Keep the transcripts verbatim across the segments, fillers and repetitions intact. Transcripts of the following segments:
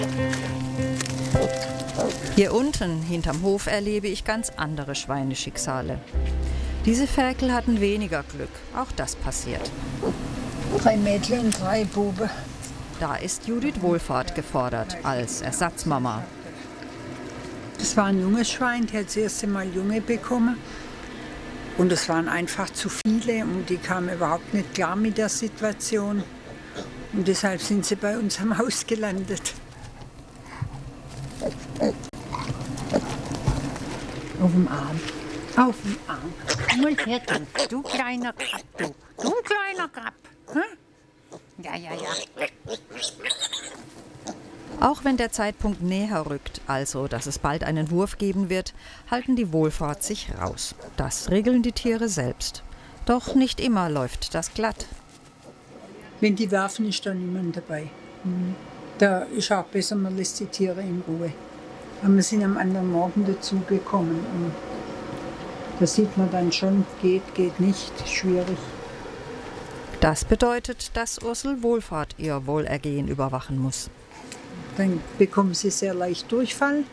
Hier unten, hinterm Hof, erlebe ich ganz andere Schweineschicksale. Diese Ferkel hatten weniger Glück, auch das passiert. Drei Mädchen und drei Buben. Da ist Judith Wohlfahrt gefordert, als Ersatzmama. Das war ein junges Schwein, die hat das erste Mal Junge bekommen. Und es waren einfach zu viele und die kamen überhaupt nicht klar mit der Situation. Und deshalb sind sie bei uns am Haus gelandet. Auf dem Arm. Auf dem Arm. Mal her, du, du kleiner Krab, du. Du kleiner Krab. Hm? Ja, ja, ja. Auch wenn der Zeitpunkt näher rückt, also dass es bald einen Wurf geben wird, halten die Wohlfahrt sich raus. Das regeln die Tiere selbst. Doch nicht immer läuft das glatt. Wenn die werfen, ist da niemand dabei. Da ist auch besser, man lässt die Tiere in Ruhe. Aber wir sind am anderen Morgen dazugekommen. Und da sieht man dann schon, geht, geht nicht, schwierig. Das bedeutet, dass Ursel Wohlfahrt ihr Wohlergehen überwachen muss. Dann bekommen sie sehr leicht Durchfall.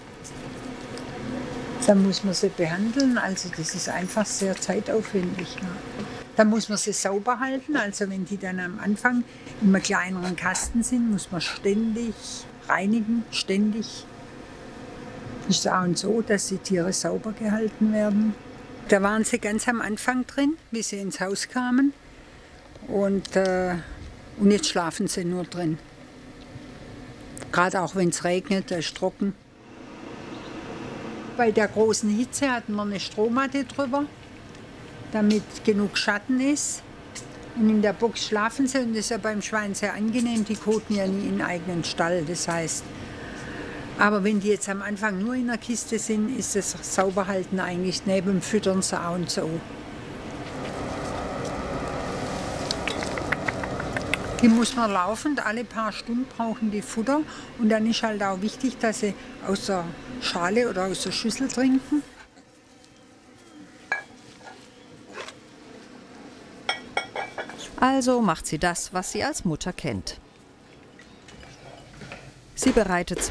Dann muss man sie behandeln, also das ist einfach sehr zeitaufwendig. Ja. Dann muss man sie sauber halten, also wenn die dann am Anfang in einem kleineren Kasten sind, muss man ständig reinigen, ständig. Das ist auch so, dass die Tiere sauber gehalten werden. Da waren sie ganz am Anfang drin, wie sie ins Haus kamen. Und, äh, und jetzt schlafen sie nur drin. Gerade auch wenn es regnet, da ist trocken. Bei der großen Hitze hatten wir eine Strohmatte drüber, damit genug Schatten ist. Und in der Box schlafen sie und das ist ja beim Schwein sehr angenehm, die koten ja nie in einen eigenen Stall. Das heißt, aber wenn die jetzt am Anfang nur in der Kiste sind, ist das Sauberhalten eigentlich neben dem Füttern so und so. Die muss man laufend, alle paar Stunden brauchen die Futter. Und dann ist halt auch wichtig, dass sie aus der Schale oder aus der Schüssel trinken. Also macht sie das, was sie als Mutter kennt. Sie bereitet